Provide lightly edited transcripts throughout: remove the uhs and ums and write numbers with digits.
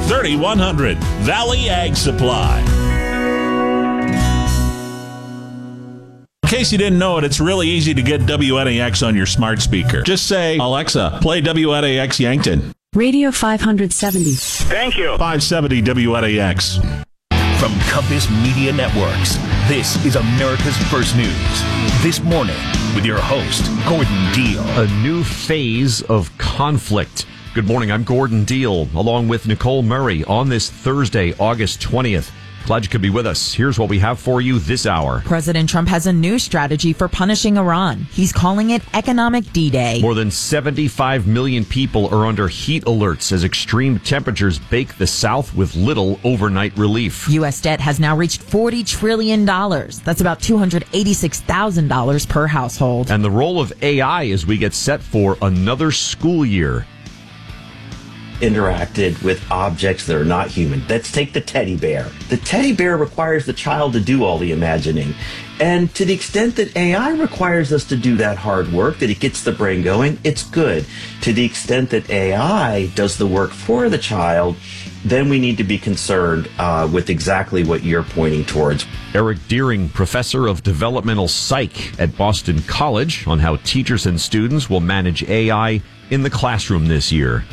3100 Valley Ag Supply. In case you didn't know it, it's really easy to get WNAX on your smart speaker. Just say, Alexa, play WNAX Yankton. Radio 570. Thank you. 570 WNAX. From Compass Media Networks, this is America's First News. This morning, with your host, Gordon Deal. A new phase of conflict. Good morning, I'm Gordon Deal, along with Nicole Murray on this Thursday, August 20th. Glad you could be with us. Here's what we have for you this hour. President Trump has a new strategy for punishing Iran. He's calling it Economic D-Day. More than 75 million people are under heat alerts as extreme temperatures bake the South with little overnight relief. U.S. debt has now reached $40 trillion. That's about $286,000 per household. And the role of AI as we get set for another school year. Interacted with objects that are not human. Let's take the teddy bear. The teddy bear requires the child to do all the imagining. And to the extent that AI requires us to do that hard work, that it gets the brain going, it's good. To the extent that AI does the work for the child, then we need to be concerned with exactly what you're pointing towards. Eric Deering, professor of developmental psych at Boston College, on how teachers and students will manage AI in the classroom this year.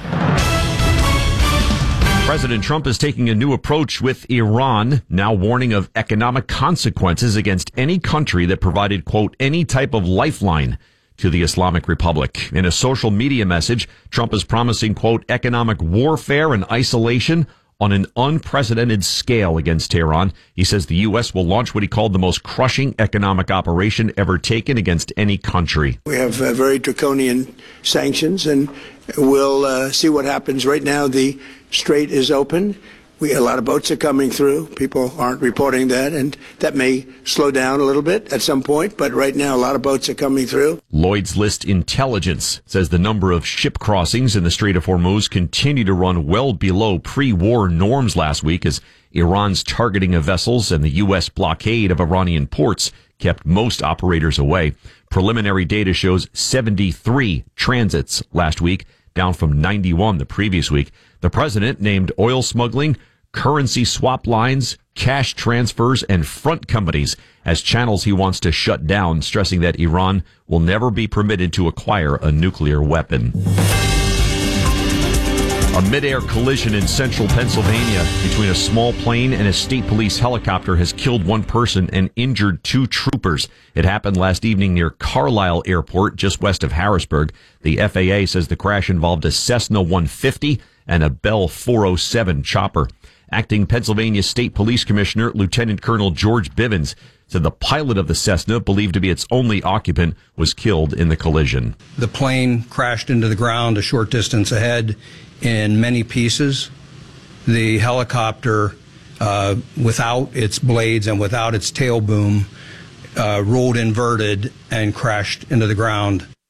President Trump is taking a new approach with Iran, now warning of economic consequences against any country that provided, quote, any type of lifeline to the Islamic Republic. In a social media message, Trump is promising, quote, economic warfare and isolation on an unprecedented scale against Tehran. He says the U.S. will launch what he called the most crushing economic operation ever taken against any country. We have very draconian sanctions, and we'll see what happens. Right now, the strait is open. A lot of boats are coming through. People aren't reporting that, and that may slow down a little bit at some point. But right now, a lot of boats are coming through. Lloyd's List Intelligence says the number of ship crossings in the Strait of Hormuz continue to run well below pre-war norms last week as Iran's targeting of vessels and the U.S. blockade of Iranian ports kept most operators away. Preliminary data shows 73 transits last week, down from 91 the previous week. The president named oil smuggling, currency swap lines, cash transfers, and front companies as channels he wants to shut down, stressing that Iran will never be permitted to acquire a nuclear weapon. A mid-air collision in central Pennsylvania between a small plane and a state police helicopter has killed one person and injured two troopers. It happened last evening near Carlisle Airport, just west of Harrisburg. The FAA says the crash involved a Cessna 150 and a Bell 407 chopper. Acting Pennsylvania State Police Commissioner Lieutenant Colonel George Bivens said the pilot of the Cessna, believed to be its only occupant, was killed in the collision. The plane crashed into the ground a short distance ahead in many pieces. The helicopter, without its blades and without its tail boom, rolled inverted and crashed into the ground.